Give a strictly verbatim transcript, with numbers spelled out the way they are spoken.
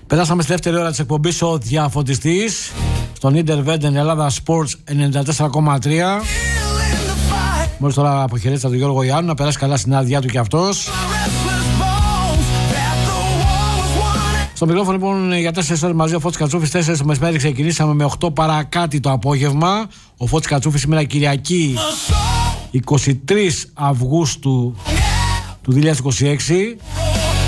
Περάσαμε στη δεύτερη ώρα της εκπομπής ο Διαφωτιστής στον Intervent Ελλάδα Sports ενενήντα τέσσερα κόμμα τρία. Μόλις τώρα αποχαιρέτησα τον Γιώργο Ιάννου, να περάσει καλά στην άδειά του κι αυτός. Στο μικρόφωνο λοιπόν για τέσσερις ώρες μαζί ο Φώτης Κατσούφης. τέσσερις το μεσημέρι ξεκινήσαμε με οκτώ παρά κάτι το απόγευμα. Ο Φώτης Κατσούφης σήμερα Κυριακή είκοσι τρεις Αυγούστου του δύο χιλιάδες είκοσι έξι.